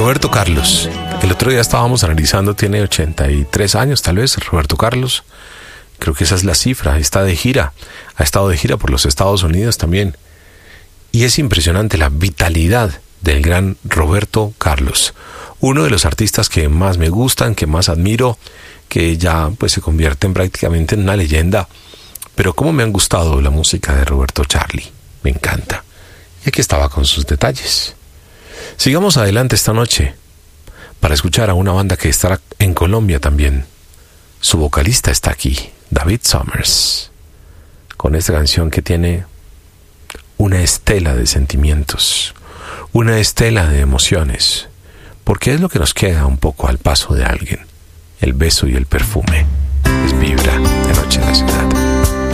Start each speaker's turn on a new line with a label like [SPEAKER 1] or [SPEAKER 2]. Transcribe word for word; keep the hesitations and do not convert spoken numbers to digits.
[SPEAKER 1] Roberto Carlos. El otro día estábamos analizando, tiene ochenta y tres años tal vez, Roberto Carlos. Creo que esa es la cifra. Está de gira. Ha estado de gira por los Estados Unidos también. Y es impresionante la vitalidad del gran Roberto Carlos. Uno de los artistas que más me gustan, que más admiro, que ya pues se convierte en prácticamente en una leyenda. Pero cómo me han gustado la música de Roberto Charlie. Me encanta. Y aquí estaba con sus detalles. Sigamos adelante esta noche para escuchar a una banda que estará en Colombia también. Su vocalista está aquí, David Summers, con esta canción que tiene una estela de sentimientos, una estela de emociones, porque es lo que nos queda un poco al paso de alguien, el beso y el perfume. Es Vibra, de Noche en la Ciudad.